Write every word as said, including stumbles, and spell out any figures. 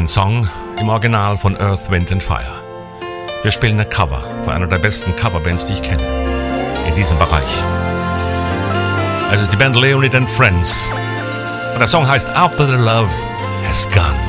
ein Song im Original von Earth, Wind and Fire. Wir spielen ein Cover von einer der besten Coverbands, die ich kenne, in diesem Bereich. Es ist die Band Leonid and Friends. Und der Song heißt After the Love Has Gone.